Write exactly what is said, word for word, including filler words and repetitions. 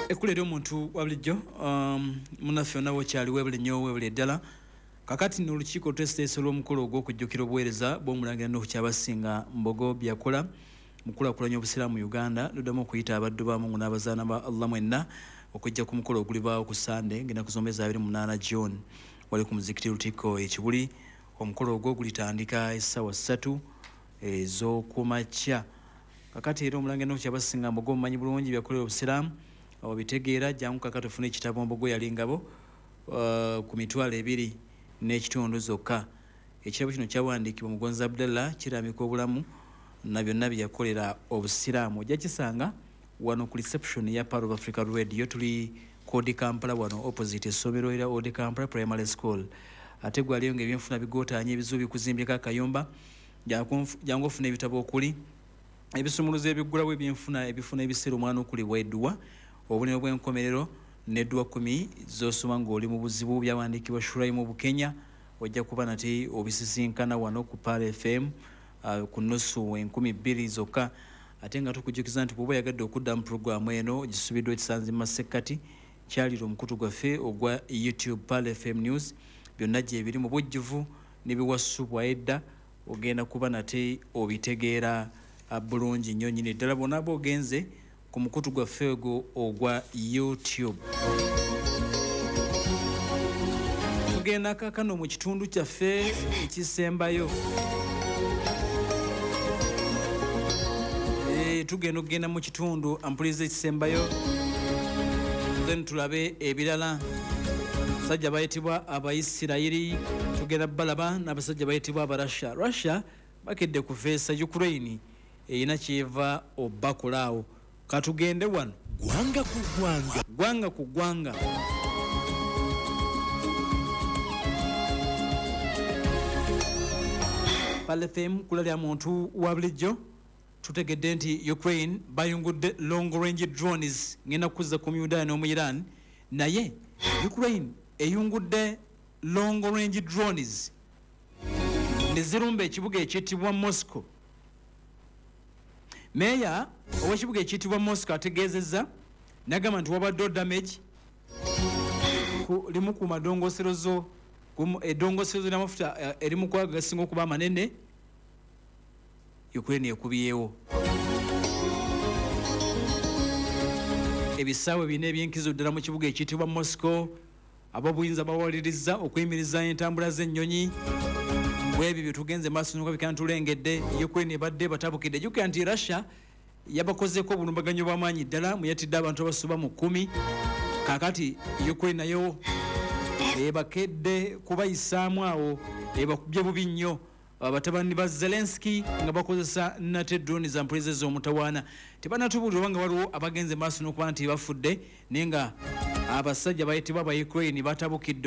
ekulera omuntu wabulijjo um, munaffe onawo kyaliwo ebuli nnyo webuli eddala kakati n'olukiiko lutesiteesa olw'omukolo ogw'okujjukira obuweereza bw'omulangira Nuhu Kyabasinga Mbogo byakola mu kulaakulanya obusiraamu mu Uganda luddamu okuyita abaddu baamu n'abazaana ba Allah mwenna okujja ku mukolo ogulibaawo ku Sande ng'ennaku zombi eza abiri mu munaana June wali ku muzikiti Lutikko e Kibuli. Omukolo ogwo gulitandika essaawa ssatu ez'okumakya. Kakati era omulangira Nuhu Kyabasinga Mbogo mumanyi bulungi byakolera obusiraamu abitegeera jangu kakati ofune ekitabo Mbogo yali ngabo uh, ku mitwalo ebiri n'ekitundu zokka. Ekitabo kino kyawandiikibwa Mugonzi Abdallah kiramika obulamu na byonna bye yakolera obusiraamu. Ojja kisanga wano ku reception ya Power of Africa Radio tuli Kodi Kampala wano opposite essomero era Ode Kampala Primary School. Ate gwaliyo ng'ebyenfuna bigotaanya ebizu bikuzimbika akayumba jangu ofune ebitabo okuli ebisumuluzo ebigulawo ebyenfuna ebifuna ebiseera omwana okuli bwedduwa obunene bw'enkomerero n'edduwa kumi z'osoma ng'oli mu buzibu byawandiikibwa Shurayi mu Bukenya. Ojja kuba nate obisisinkana wano ku Pala F M uh, ku nnusu enkumi bbiri zokka. Ate nga tukujjukiza nti bw'oba yagadde okudda mu puroguramu eno gisubiddwa ekisanze mu masekkati kyalira omukutu gwaffe ogwa YouTube Pala F M News byonna gye biri mu bujjuvu n'ebiwasubwa edda ogenda kuba nate obitegeera bulungi nnyo nnyini ddala bwonna bw'ogenze ku mukutu gwaffe ogwo ogwa YouTube. Tugenda kaakano mu kitundu kyaffe ekisembayo. E, tugenda okugenda mu kitundu ampuliza ekisembayo then tulabe ebirala. Abasajja bayitibwa Abayisirayiri tugenda balaba n'abasajja bayitibwa Abarussia. Russia bakedde kufeesa Ukraine eyina kyeva obakolaawo. Katugende wano gwanga ku gwanga gwanga ku gwanga. Pala F M kulalya muntu wa bulijjo tutegedde nti Ukraine bayungudde long range drones ngenda kuzza ku Yudaya n'omu Iran, naye Ukraine eyungudde long range drones ne zirumba ekibuga ekiyitibwa Moscow. Meya ow'ekibuga ekiyitibwa Moscow ategeezezza n'agamba nti wabadde damage ku limu ku madongoserezo eddongoserezo ly'amafuta erimu kwaga gasinga okuba amanene Ukraine ekubyewo. Ebisaawe bina ebyenkizo ddala mu kibuga ekiyitibwa Moscow ab'obuyinza bawaliriza okuyimiriza entambula z'ennyonyi. Bwebyo bye tugenze maaso nuko bikana tulengedde Ukraine ebadde batabukidde. Jjukira nti Russia yabakozeeko obulumbaganyo bw'amaanyi ddala muyatidde abantu abasuba mu kkumi. Kaakati Ukraine nayo ebakedde kubayisaamu awo ebakubye bubi nnyo abatabani ba Zelensky nga bakozesa nate drone za mpulize z'omutawaana. Tebanatubulira obanga waliwo abagenze maaso n'okuba nti bafudde naye nga abasajja bayitibwa aba Ukraine batabukidde